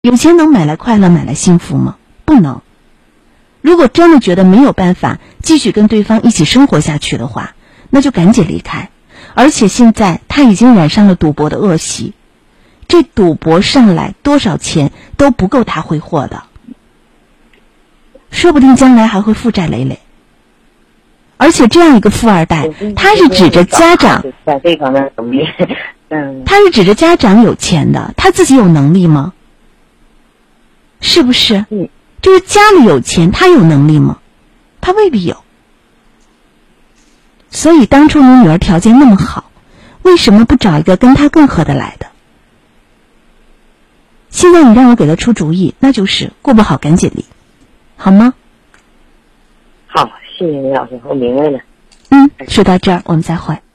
有钱能买来快乐，买来幸福吗？不能。如果真的觉得没有办法继续跟对方一起生活下去的话，那就赶紧离开。而且现在他已经染上了赌博的恶习，这赌博上来多少钱都不够他挥霍的，说不定将来还会负债累累。而且这样一个富二代，他是指着家长在这方面努力， 他是指着家长有钱的，他自己有能力吗？是不是？就是家里有钱，他有能力吗？他未必有。所以当初你女儿条件那么好，为什么不找一个跟她更合得来的？现在你让我给她出主意，那就是过不好赶紧离，好吗？ 好，谢谢李老师，我明白了。 说到这儿，我们再会。